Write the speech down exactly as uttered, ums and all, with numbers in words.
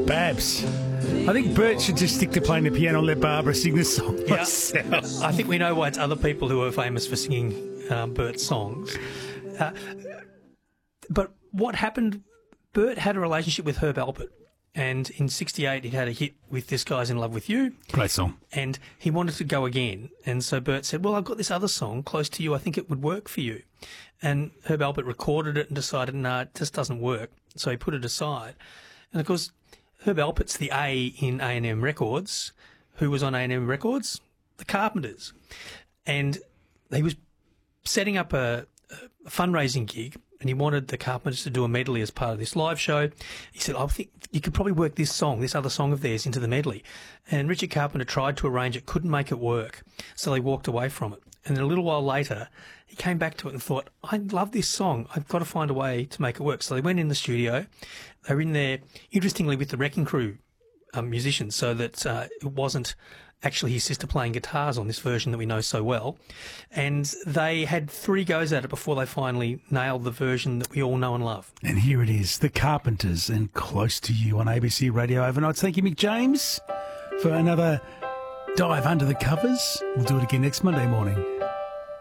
Babs, I think Bert should just stick to playing the piano and let Barbara sing the song Yeah. herself. I think we know why it's other people who are famous for singing um, Bert's songs. Uh, but what happened, Bert had a relationship with Herb Alpert, and in sixty-eight he had a hit with This Guy's in Love with You. Great song. And he wanted to go again. And so Bert said, well, I've got this other song, Close to You, I think it would work for you. And Herb Alpert recorded it and decided, no, it just doesn't work. So he put it aside. And of course, Herb Alpert's the A in A and M Records. Who was on A and M Records? The Carpenters. And he was setting up a, a fundraising gig, and he wanted the Carpenters to do a medley as part of this live show. He said, I think you could probably work this song, this other song of theirs, into the medley. And Richard Carpenter tried to arrange it, couldn't make it work. So they walked away from it. And then a little while later, he came back to it and thought, I love this song. I've got to find a way to make it work. So they went in the studio. They were in there, interestingly, with the Wrecking Crew um, musicians, so that uh, it wasn't actually his sister playing guitars on this version that we know so well. And they had three goes at it before they finally nailed the version that we all know and love. And here it is, The Carpenters and Close to You on A B C Radio Overnights. Thank you, Mick James, for another dive under the covers. We'll do it again next Monday morning.